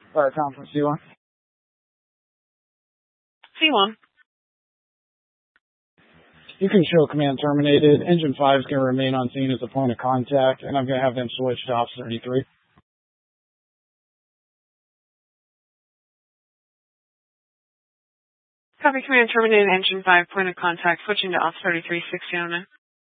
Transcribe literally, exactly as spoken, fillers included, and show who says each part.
Speaker 1: Fire conference, C one.
Speaker 2: C one.
Speaker 1: You can show command terminated. Engine five is going to remain on scene as a point of contact, and I'm going to have them switch to Ops thirty-three.
Speaker 2: Copy, command terminated. Engine five, point of contact, switching to Ops thirty-three, sixty oh nine.